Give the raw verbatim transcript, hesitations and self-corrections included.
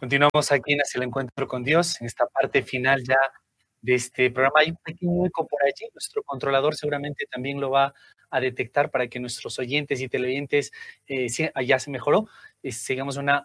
Continuamos aquí en Hacia el Encuentro con Dios, en esta parte final ya de este programa. Hay un pequeño eco por allí, nuestro controlador seguramente también lo va a detectar para que nuestros oyentes y televidentes, eh, si, allá se mejoró, eh, sigamos una